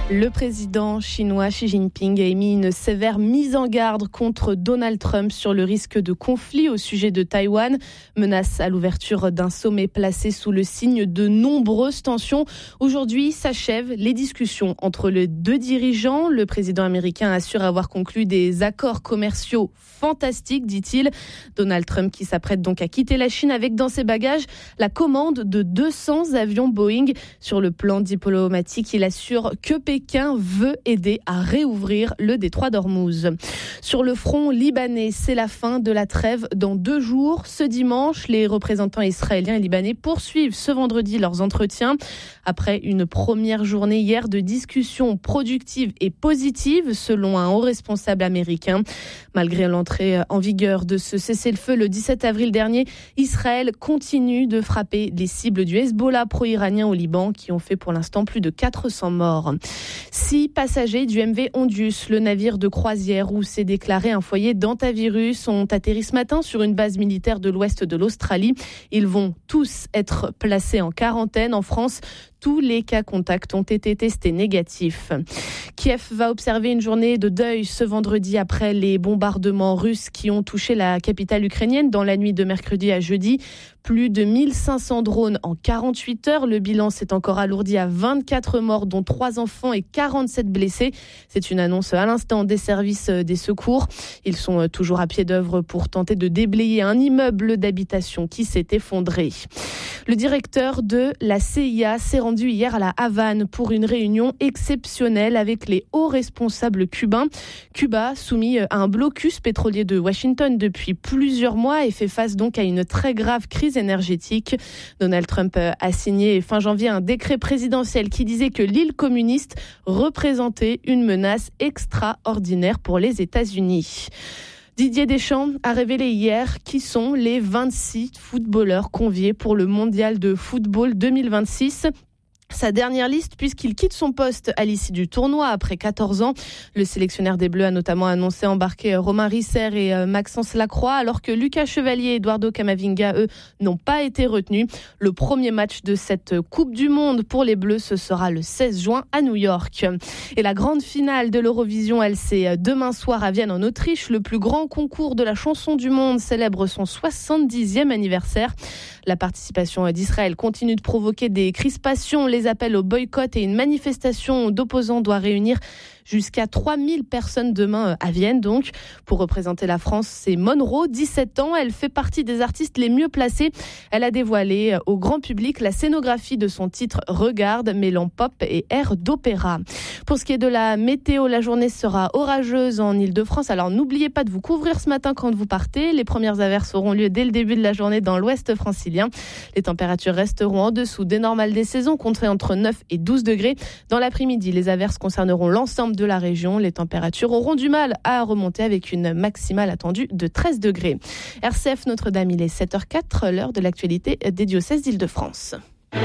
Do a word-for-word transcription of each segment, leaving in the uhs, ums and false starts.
Le président chinois Xi Jinping a émis une sévère mise en garde contre Donald Trump sur le risque de conflit au sujet de Taïwan. Menace à l'ouverture d'un sommet placé sous le signe de nombreuses tensions. Aujourd'hui s'achèvent les discussions entre les deux dirigeants. Le président américain assure avoir conclu des accords commerciaux fantastiques, dit-il. Donald Trump qui s'apprête donc à quitter la Chine avec dans ses bagages la commande de deux cents avions Boeing. Sur le plan diplomatique, il assure que Pékin veut aider à réouvrir le détroit d'Ormuz. Sur le front libanais, c'est la fin de la trêve dans deux jours. Ce dimanche, les représentants israéliens et libanais poursuivent ce vendredi leurs entretiens. Après une première journée hier de discussions productives et positives, selon un haut responsable américain. Malgré l'entrée en vigueur de ce cessez-le-feu le dix-sept avril dernier, Israël continue de frapper les cibles du Hezbollah pro-iranien au Liban, qui ont fait pour l'instant plus de quatre cents morts. Six passagers du M V Ondius, le navire de croisière où s'est déclaré un foyer d'hantavirus, ont atterri ce matin sur une base militaire de l'ouest de l'Australie. Ils vont tous être placés en quarantaine. En France, tous les cas contacts ont été testés négatifs. Kiev va observer une journée de deuil ce vendredi après les bombardements russes qui ont touché la capitale ukrainienne dans la nuit de mercredi à jeudi. Plus de mille cinq cents drones en quarante-huit heures. Le bilan s'est encore alourdi à vingt-quatre morts, dont trois enfants et quarante-sept blessés. C'est une annonce à l'instant des services des secours. Ils sont toujours à pied d'œuvre pour tenter de déblayer un immeuble d'habitation qui s'est effondré. Le directeur de la C I A s'est rendu hier à la Havane pour une réunion exceptionnelle avec les hauts responsables cubains. Cuba, soumis à un blocus pétrolier de Washington depuis plusieurs mois et fait face donc à une très grave crise énergétique. Donald Trump a signé fin janvier un décret présidentiel qui disait que l'île communiste représentait une menace extraordinaire pour les États-Unis. Didier Deschamps a révélé hier qui sont les vingt-six footballeurs conviés pour le mondial de football deux mille vingt-six. Sa dernière liste, puisqu'il quitte son poste à l'issue du tournoi après quatorze ans. Le sélectionneur des Bleus a notamment annoncé embarquer Romain Risser et Maxence Lacroix, alors que Lucas Chevalier et Eduardo Camavinga, eux, n'ont pas été retenus. Le premier match de cette Coupe du Monde pour les Bleus, ce sera le seize juin à New York. Et la grande finale de l'Eurovision, elle, c'est demain soir à Vienne en Autriche. Le plus grand concours de la chanson du monde célèbre son soixante-dixième anniversaire. La participation d'Israël continue de provoquer des crispations. Les appels au boycott et une manifestation d'opposants doit réunir jusqu'à trois mille personnes demain à Vienne. Donc, pour représenter la France, c'est Monroe, dix-sept ans. Elle fait partie des artistes les mieux placés. Elle a dévoilé au grand public la scénographie de son titre Regarde, mêlant pop et air d'opéra. Pour ce qui est de la météo, la journée sera orageuse en Ile-de-France. Alors, n'oubliez pas de vous couvrir ce matin quand vous partez. Les premières averses auront lieu dès le début de la journée dans l'ouest francilien. Les températures resteront en dessous des normales des saisons, comptées entre neuf et douze degrés. Dans l'après-midi, les averses concerneront l'ensemble de la région. Les températures auront du mal à remonter avec une maximale attendue de treize degrés. R C F Notre-Dame, il est sept heures quatre, l'heure de l'actualité des diocèses d'Île-de-France.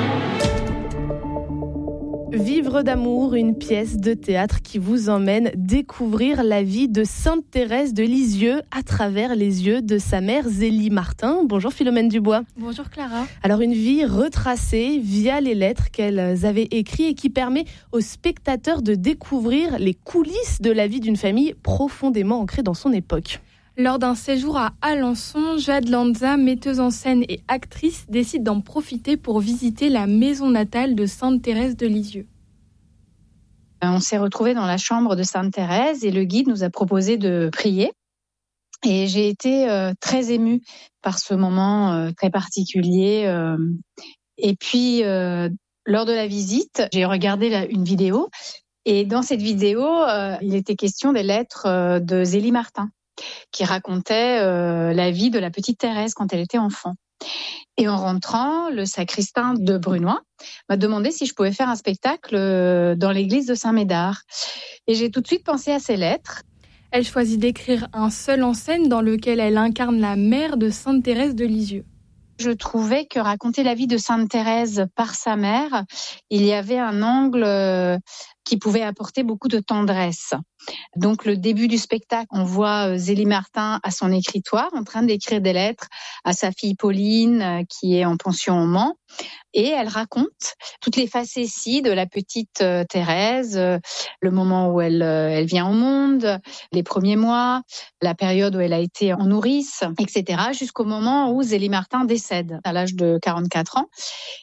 Vivre d'amour, une pièce de théâtre qui vous emmène découvrir la vie de Sainte Thérèse de Lisieux à travers les yeux de sa mère Zélie Martin. Bonjour Philomène Dubois. Bonjour Clara. Alors une vie retracée via les lettres qu'elles avaient écrites et qui permet aux spectateurs de découvrir les coulisses de la vie d'une famille profondément ancrée dans son époque. Lors d'un séjour à Alençon, Jade Lanza, metteuse en scène et actrice, décide d'en profiter pour visiter la maison natale de Sainte Thérèse de Lisieux. On s'est retrouvés dans la chambre de Sainte Thérèse et le guide nous a proposé de prier. Et j'ai été euh, très émue par ce moment euh, très particulier. Euh, et puis, euh, lors de la visite, j'ai regardé la, une vidéo. Et dans cette vidéo, euh, il était question des lettres euh, de Zélie Martin, qui racontait euh, la vie de la petite Thérèse quand elle était enfant. Et en rentrant, le sacristain de Brunois m'a demandé si je pouvais faire un spectacle dans l'église de Saint-Médard. Et j'ai tout de suite pensé à ces lettres. Elle choisit d'écrire un seul en scène dans lequel elle incarne la mère de Sainte Thérèse de Lisieux. Je trouvais que raconter la vie de Sainte Thérèse par sa mère, il y avait un angle qui pouvait apporter beaucoup de tendresse. Donc le début du spectacle, on voit Zélie Martin à son écritoire en train d'écrire des lettres à sa fille Pauline qui est en pension au Mans, et elle raconte toutes les facéties de la petite Thérèse, le moment où elle, elle vient au monde, les premiers mois, la période où elle a été en nourrice, et cetera, jusqu'au moment où Zélie Martin décède à l'âge de quarante-quatre ans,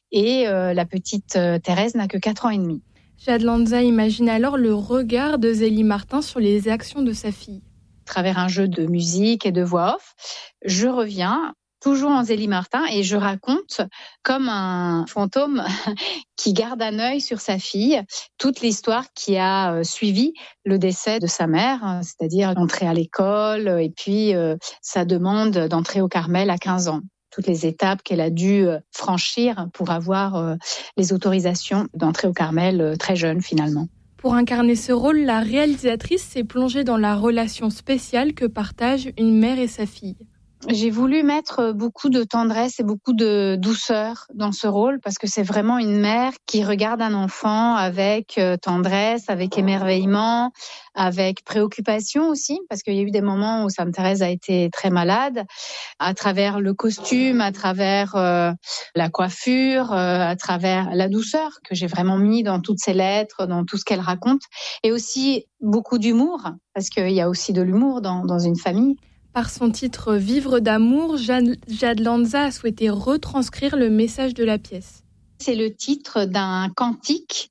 et euh, la petite Thérèse n'a que quatre ans et demi. Jade Lanza imagine alors le regard de Zélie Martin sur les actions de sa fille. À travers un jeu de musique et de voix off, je reviens toujours en Zélie Martin et je raconte comme un fantôme qui garde un œil sur sa fille toute l'histoire qui a suivi le décès de sa mère, c'est-à-dire l'entrée à l'école et puis euh, sa demande d'entrer au Carmel à quinze ans. Toutes les étapes qu'elle a dû franchir pour avoir les autorisations d'entrer au Carmel très jeune finalement. Pour incarner ce rôle, la réalisatrice s'est plongée dans la relation spéciale que partagent une mère et sa fille. J'ai voulu mettre beaucoup de tendresse et beaucoup de douceur dans ce rôle parce que c'est vraiment une mère qui regarde un enfant avec tendresse, avec émerveillement, avec préoccupation aussi, parce qu'il y a eu des moments où Sainte Thérèse a été très malade, à travers le costume, à travers euh, la coiffure, euh, à travers la douceur que j'ai vraiment mis dans toutes ses lettres, dans tout ce qu'elle raconte, et aussi beaucoup d'humour, parce qu'il y a aussi de l'humour dans, dans une famille. Par son titre « Vivre d'amour », Jade, Jade Lanza a souhaité retranscrire le message de la pièce. C'est le titre d'un cantique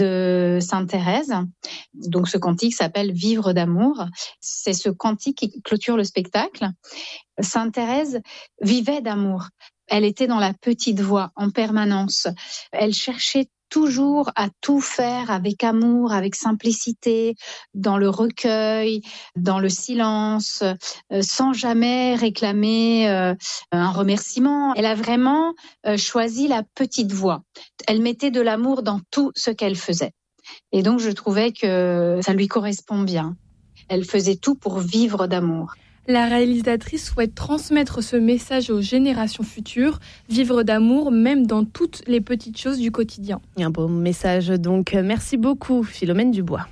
de Sainte Thérèse. Donc ce cantique s'appelle « Vivre d'amour ». C'est ce cantique qui clôture le spectacle. Sainte Thérèse vivait d'amour. Elle était dans la petite voix en permanence. Elle cherchait toujours à tout faire avec amour, avec simplicité, dans le recueil, dans le silence, euh, sans jamais réclamer euh, un remerciement. Elle a vraiment euh, choisi la petite voix. Elle mettait de l'amour dans tout ce qu'elle faisait. Et donc je trouvais que ça lui correspond bien. Elle faisait tout pour vivre d'amour. La réalisatrice souhaite transmettre ce message aux générations futures, vivre d'amour même dans toutes les petites choses du quotidien. Un beau message donc. Merci beaucoup Philomène Dubois.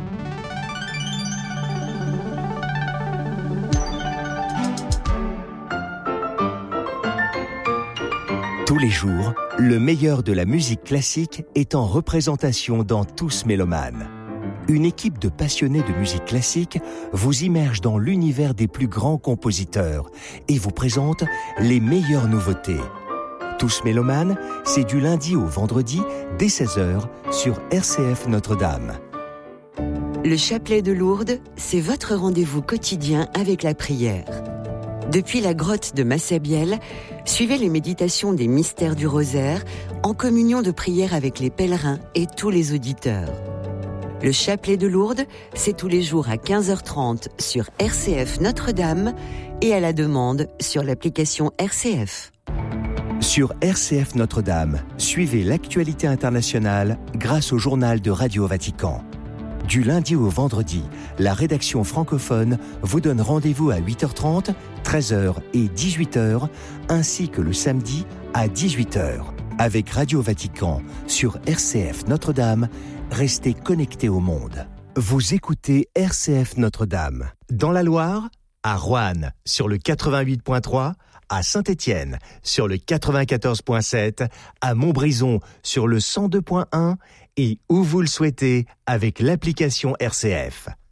Tous les jours, le meilleur de la musique classique est en représentation dans Tous Mélomanes. Une équipe de passionnés de musique classique vous immerge dans l'univers des plus grands compositeurs et vous présente les meilleures nouveautés. Tous Mélomanes, c'est du lundi au vendredi dès seize heures sur R C F Notre-Dame. Le chapelet de Lourdes, c'est votre rendez-vous quotidien avec la prière. Depuis la grotte de Massabielle, suivez les méditations des mystères du rosaire en communion de prière avec les pèlerins et tous les auditeurs. Le chapelet de Lourdes, c'est tous les jours à quinze heures trente sur R C F Notre-Dame et à la demande sur l'application R C F. Sur R C F Notre-Dame, suivez l'actualité internationale grâce au journal de Radio Vatican. Du lundi au vendredi, la rédaction francophone vous donne rendez-vous à huit heures trente, treize heures et dix-huit heures, ainsi que le samedi à dix-huit heures. Avec Radio Vatican sur R C F Notre-Dame, restez connectés au monde. Vous écoutez R C F Notre-Dame. Dans la Loire, à Roanne sur le quatre-vingt-huit point trois, à Saint-Étienne sur le quatre-vingt-quatorze point sept, à Montbrison sur le cent deux point un et où vous le souhaitez avec l'application R C F.